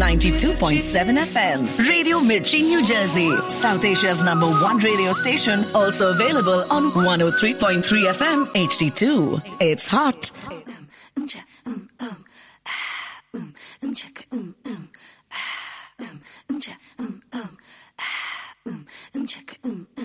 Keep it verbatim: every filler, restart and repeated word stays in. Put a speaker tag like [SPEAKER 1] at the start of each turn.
[SPEAKER 1] ninety-two point seven F M. Radio Mirchi, New Jersey. South Asia's number one radio station. Also available on one oh three point three F M H D two. It's hot.